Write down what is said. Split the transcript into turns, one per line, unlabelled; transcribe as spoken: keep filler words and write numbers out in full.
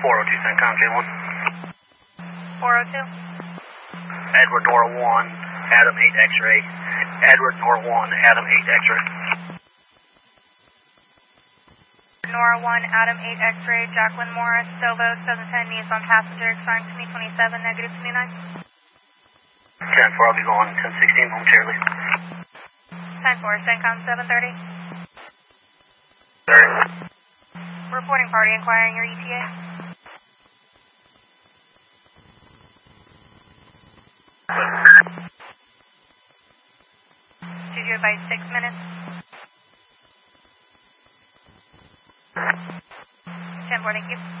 four oh two CENTCOM J one.
four oh two.
Edward Nora one, Adam eight X-ray. Edward Nora one, Adam eight X-ray.
Nora one, Adam eight X-ray, Jacqueline Morris, Silvo seven ten Nissan passenger, expiring twenty twenty-seven, negative twenty-nine.
ten four, I'll be going ten sixteen momentarily.
ten four, CENTCOM seven thirty.
thirty.
Reporting party inquiring your E T A. Did you advise six minutes? ten four, thank you.